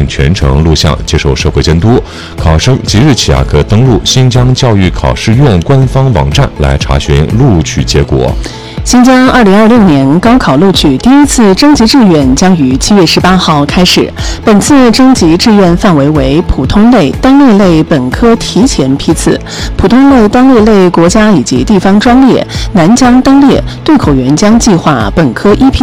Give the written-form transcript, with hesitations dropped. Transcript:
并全程录像接受社会监督。考生即日起可登录新疆教育考试院官方网站来查询录取结果。 新疆2026年高考录取第一次征集志愿将于7月18号开始。本次征集志愿范围为普通类、单列类本科提前批次、普通类、单列类国家以及地方专列、南疆单列、对口援疆计划本科一批